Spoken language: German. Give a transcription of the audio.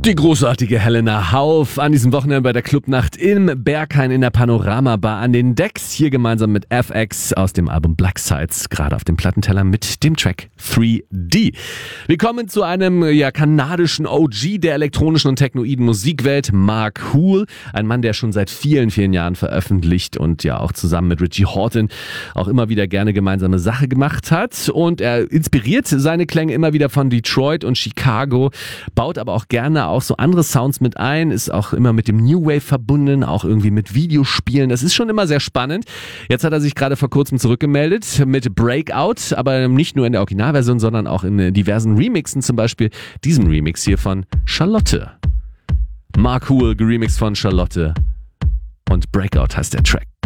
Die großartige Helena Hauff an diesem Wochenende bei der Clubnacht im Berghain in der Panorama-Bar an den Decks. Hier gemeinsam mit FX aus dem Album Black Sides, gerade auf dem Plattenteller mit dem Track 3D. Wir kommen zu einem kanadischen OG der elektronischen und technoiden Musikwelt, Mark Hoole. Ein Mann, der schon seit vielen, vielen Jahren veröffentlicht und ja auch zusammen mit Richie Hawtin auch immer wieder gerne gemeinsame Sache gemacht hat. Und er inspiriert seine Klänge immer wieder von Detroit und Chicago, baut aber auch gerne auch so andere Sounds mit ein, ist auch immer mit dem New Wave verbunden, auch irgendwie mit Videospielen. Das ist schon immer sehr spannend. Jetzt hat er sich gerade vor kurzem zurückgemeldet mit Breakout, aber nicht nur in der Originalversion, sondern auch in diversen Remixen, zum Beispiel diesem Remix hier von Charlotte. Mark Hoole, geremixed von Charlotte, und Breakout heißt der Track.